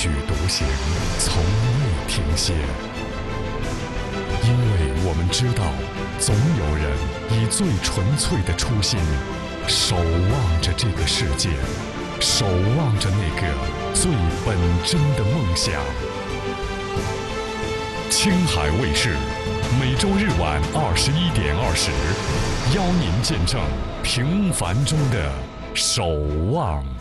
举独行，从未停歇。因为我们知道，总有人以最纯粹的初心，守望着这个世界，守望着那个最本真的梦想。青海卫视，每周日晚21:20，邀您见证平凡中的守望。